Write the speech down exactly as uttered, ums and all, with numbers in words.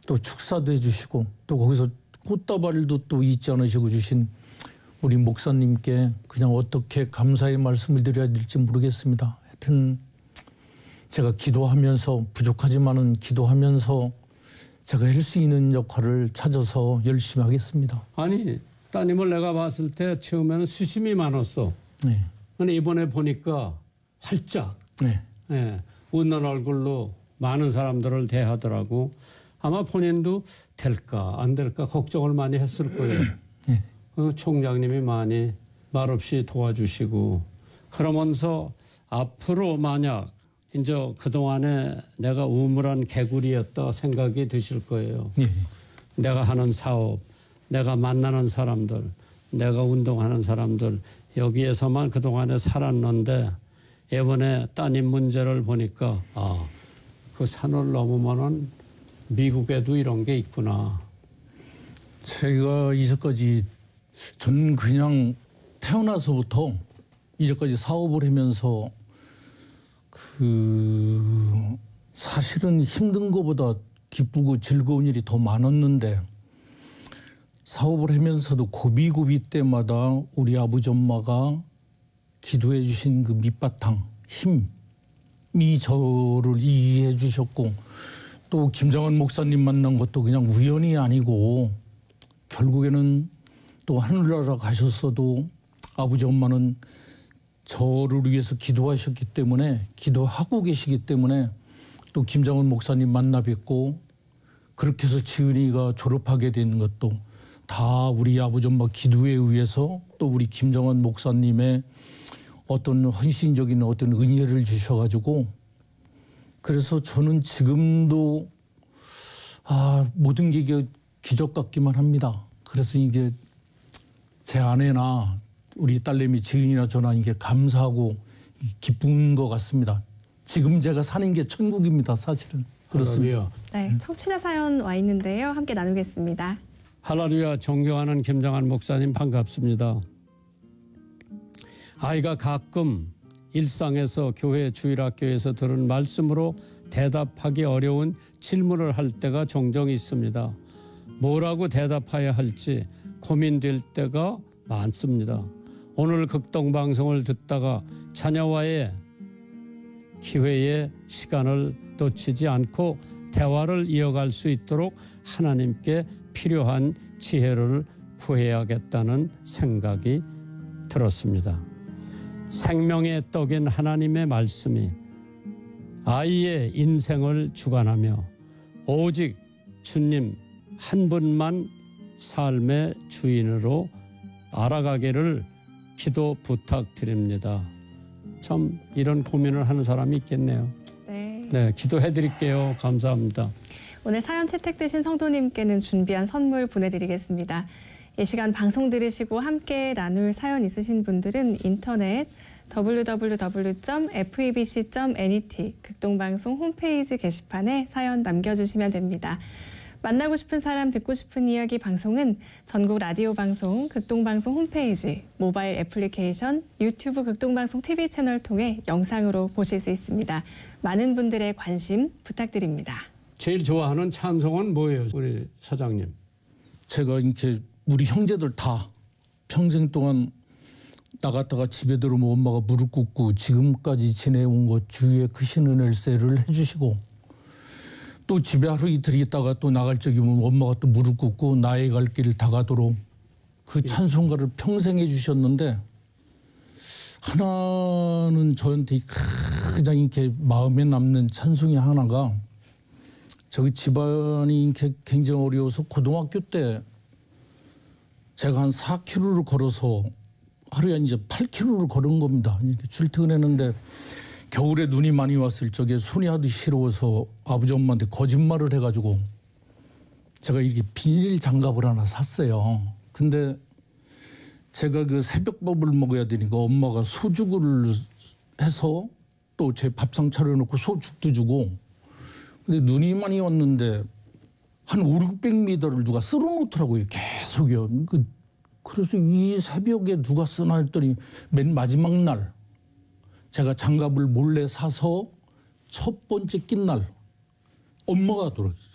또 축사도 해주시고 또 거기서 꽃다발도 또 잊지 않으시고 주신 우리 목사님께 그냥 어떻게 감사의 말씀을 드려야 될지 모르겠습니다. 하여튼 제가 기도하면서 부족하지만은 기도하면서 제가 할 수 있는 역할을 찾아서 열심히 하겠습니다. 아니 따님을 내가 봤을 때 처음에는 수심이 많았어. 네. 근데 이번에 보니까 활짝 네. 예, 웃는 얼굴로 많은 사람들을 대하더라고. 아마 본인도 될까 안 될까 걱정을 많이 했을 거예요. 네. 그 총장님이 많이 말없이 도와주시고 그러면서 앞으로 만약 이제 그동안에 내가 우물한 개구리였다 생각이 드실 거예요. 네. 내가 하는 사업, 내가 만나는 사람들, 내가 운동하는 사람들 여기에서만 그동안에 살았는데 이번에 따님 문제를 보니까 아, 그 산을 넘으면은 미국에도 이런 게 있구나. 제가 이제까지 전 그냥 태어나서부터 이제까지 사업을 하면서 그 사실은 힘든 것보다 기쁘고 즐거운 일이 더 많았는데 사업을 하면서도 고비고비 때마다 우리 아버지 엄마가 기도해 주신 그 밑바탕 힘이 저를 이해해 주셨고 또 김정한 목사님 만난 것도 그냥 우연이 아니고 결국에는 또 하늘나라 가셨어도 아버지 엄마는 저를 위해서 기도하셨기 때문에 기도하고 계시기 때문에 또 김정은 목사님 만나 뵙고 그렇게 해서 지은이가 졸업하게 된 것도 다 우리 아버지 엄마 기도에 의해서 또 우리 김정은 목사님의 어떤 헌신적인 어떤 은혜를 주셔가지고 그래서 저는 지금도 아 모든 게 이게 기적 같기만 합니다. 그래서 이제 제 아내나 우리 딸내미 지은이나 저나 이게 감사하고 기쁜 것 같습니다. 지금 제가 사는 게 천국입니다, 사실은. 그렇습니다. 네, 청취자 사연 와 있는데요. 함께 나누겠습니다. 할렐루야, 존경하는 김정한 목사님 반갑습니다. 아이가 가끔 일상에서 교회 주일학교에서 들은 말씀으로 대답하기 어려운 질문을 할 때가 종종 있습니다. 뭐라고 대답해야 할지 고민될 때가 많습니다. 오늘 극동방송을 듣다가 자녀와의 기회에 시간을 놓치지 않고 대화를 이어갈 수 있도록 하나님께 필요한 지혜를 구해야겠다는 생각이 들었습니다. 생명의 떡인 하나님의 말씀이 아이의 인생을 주관하며 오직 주님 한 분만 삶의 주인으로 알아가기를 기도 부탁드립니다. 참 이런 고민을 하는 사람이 있겠네요. 네. 네, 기도해 드릴게요. 감사합니다. 오늘 사연 채택되신 성도님께는 준비한 선물 보내드리겠습니다. 이 시간 방송 들으시고 함께 나눌 사연 있으신 분들은 인터넷 더블유 더블유 더블유 점 에프이비씨 점 엔이티 극동방송 홈페이지 게시판에 사연 남겨주시면 됩니다. 만나고 싶은 사람, 듣고 싶은 이야기 방송은 전국 라디오 방송, 극동방송 홈페이지, 모바일 애플리케이션, 유튜브 극동방송 티비 채널 통해 영상으로 보실 수 있습니다. 많은 분들의 관심 부탁드립니다. 제일 좋아하는 찬송은 뭐예요, 우리 사장님? 제가 이렇게 우리 형제들 다 평생 동안 나갔다가 집에 들어오면 엄마가 무릎 꿇고 지금까지 지내온 것 주위에 크신 은혜를 해주시고 또 집에 하루 이틀 있다가 또 나갈 적이면 엄마가 또 무릎 꿇고 나의 갈 길을 다 가도록 그 찬송가를 평생 해주셨는데 하나는 저한테 가장 이렇게 마음에 남는 찬송이 하나가 저희 집안이 이렇게 굉장히 어려워서 고등학교 때 제가 한 사 킬로미터를 걸어서 하루에 이제 팔 킬로미터를 걸은 겁니다. 이렇게 출퇴근했는데 겨울에 눈이 많이 왔을 적에 손이 하도 시려워서 아버지 엄마한테 거짓말을 해가지고 제가 이렇게 비닐 장갑을 하나 샀어요. 근데 제가 그 새벽밥을 먹어야 되니까 엄마가 소죽을 해서 또 제 밥상 차려놓고 소죽도 주고 근데 눈이 많이 왔는데 한 오륙백 미터를 누가 쓸어놓더라고요. 계속요. 그, 그래서 이 새벽에 누가 쓰나 했더니 맨 마지막 날 제가 장갑을 몰래 사서 첫 번째 낀 날 엄마가 돌아왔어요.